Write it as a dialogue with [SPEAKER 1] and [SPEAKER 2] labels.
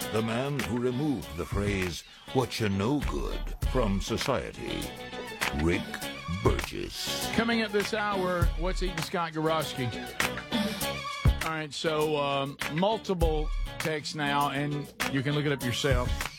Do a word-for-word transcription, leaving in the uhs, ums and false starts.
[SPEAKER 1] the man who removed the phrase, "what you know good," from society, Rick Burgess.
[SPEAKER 2] Coming up this hour, what's eating Scott Gorosky? All right, so um, multiple texts now, and you can look it up yourself.